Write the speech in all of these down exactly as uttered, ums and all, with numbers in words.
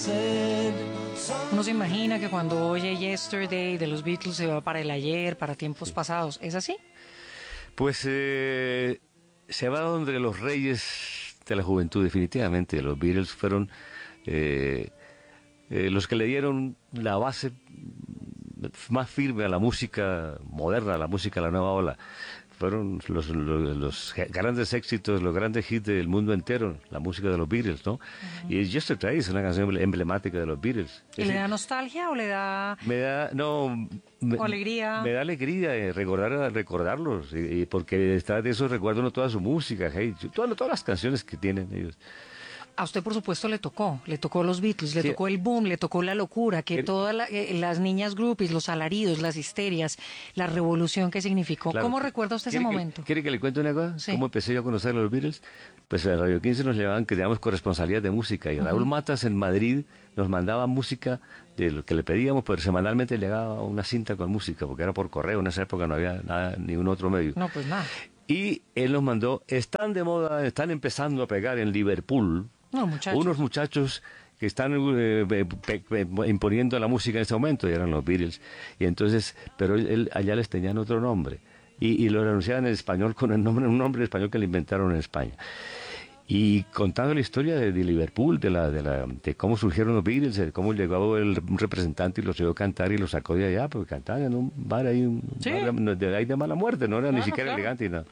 Uno se imagina que cuando oye Yesterday de los Beatles se va para el ayer, para tiempos pasados. ¿Es así? Pues eh, se va donde los reyes de la juventud, definitivamente. Los Beatles fueron eh, eh, los que le dieron la base más firme a la música moderna, a la música de la nueva ola. Fueron los, los, los grandes éxitos, los grandes hits del mundo entero, la música de los Beatles, ¿no? Uh-huh. Y Yesterday es una canción emblemática de los Beatles. ¿Y es le decir, da nostalgia o le da...? Me da, no... Me, ¿O alegría? Me da alegría eh, recordar, recordarlos, y, y porque detrás de eso recuerdo uno toda su música, hey, todas, todas las canciones que tienen ellos. A usted, por supuesto, le tocó, le tocó los Beatles, le sí. tocó el boom, le tocó la locura, que el, todas la, eh, las niñas groupies, los alaridos, las histerias, la revolución que significó. Claro, ¿Cómo recuerda usted ese momento? Que, ¿Quiere que le cuente una cosa? Sí. ¿Cómo empecé yo a conocer a los Beatles? Pues a Radio quince nos llevaban que teníamos corresponsabilidad de música, y uh-huh. Raúl Matas en Madrid nos mandaba música de lo que le pedíamos, pero semanalmente le llegaba una cinta con música, porque era por correo, en esa época no había nada, ningún otro medio. No, pues nada. Y él nos mandó, están de moda, están empezando a pegar en Liverpool, no, muchachos. unos muchachos que están eh, pe, pe, imponiendo la música en este momento, y eran los Beatles, y entonces, pero él, él, allá les tenían otro nombre, y, y lo anunciaban en español con el nombre, un nombre español que le inventaron en España. Y contando la historia de, de Liverpool, de la, de la, de cómo surgieron los Beatles, de cómo llegó el un representante y los oyó cantar y los sacó de allá, porque cantaban en un bar ahí, un ¿sí? bar de, de, ahí de mala muerte, no era claro, ni siquiera claro. elegante y nada.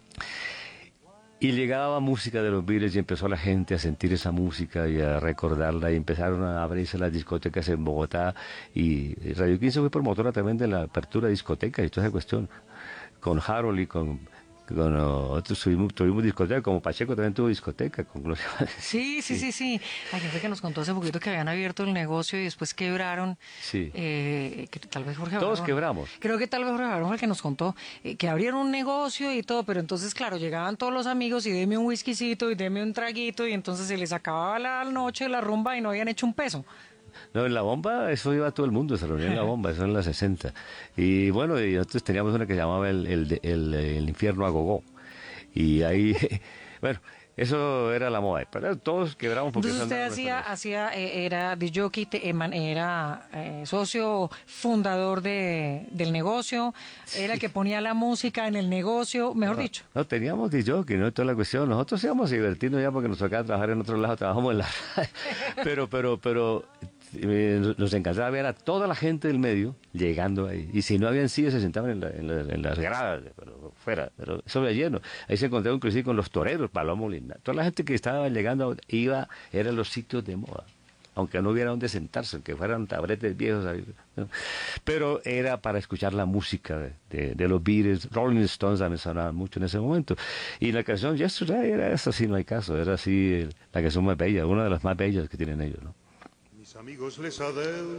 Y llegaba música de los Beatles y empezó la gente a sentir esa música y a recordarla, y empezaron a abrirse las discotecas en Bogotá, y Radio quince fue promotora también de la apertura de discotecas y toda esa cuestión, con Harold y con... con otros tuvimos, tuvimos discoteca, como Pacheco también tuvo discoteca. Con los... sí, sí, sí, sí. Hay gente que nos contó hace poquito que habían abierto el negocio y después quebraron. Sí. Eh, que tal vez Jorge Todos Barón, quebramos. Creo que tal vez Jorge Barón fue el que nos contó eh, que abrieron un negocio y todo, pero entonces, claro, llegaban todos los amigos y deme un whiskycito y deme un traguito, y entonces se les acababa la noche, la rumba, y no habían hecho un peso. No, en la bomba, eso iba todo el mundo, se reunía en la bomba, eso en la sesenta. Y bueno, y nosotros teníamos una que se llamaba el, el, el, el infierno a gogó. Y ahí, bueno, eso era la moda, pero todos quebramos porque... Entonces usted hacía, hacía eh, era de jockey, era eh, socio fundador de, del negocio, sí. Era el que ponía la música en el negocio, mejor no, dicho. No, teníamos de jockey, no toda la cuestión, nosotros íbamos a divertirnos ya porque nos tocaba trabajar en otro lado, trabajamos en la radio, pero, pero, pero... nos encantaba ver a toda la gente del medio llegando ahí, y si no habían sillas se sentaban en, la, en, la, en las gradas, pero fuera, pero eso era lleno. Ahí se encontraban inclusive con los toreros, Paloma Molina, toda la gente que estaba llegando iba, eran los sitios de moda, aunque no hubiera donde sentarse, aunque fueran tabretes viejos, ¿no? Pero era para escuchar la música de, de, de los Beatles. Rolling Stones también sonaban mucho en ese momento, y la canción Yesterday era esa, sí, no hay caso, era así la canción más bella, una de las más bellas que tienen ellos, ¿no? Mis amigos les adeudo